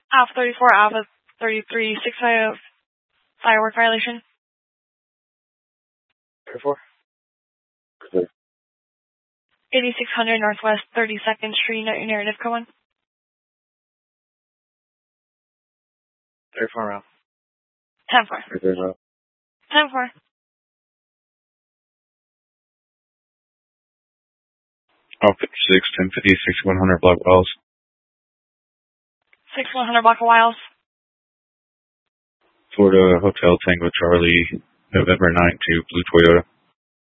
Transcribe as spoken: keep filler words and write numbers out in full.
Alpha thirty-four, Alpha thirty-three, six five firework violation. thirty-four? eighty-six hundred Northwest thirty-second Street, note your narrative, come on. thirty-four round. ten four. thirty-four. ten four. Oh, fifty-six, ten fifty, sixty-one hundred block Wells. sixty-one hundred block of Wiles. Florida Hotel Tango Charlie, November ninth to Blue Toyota.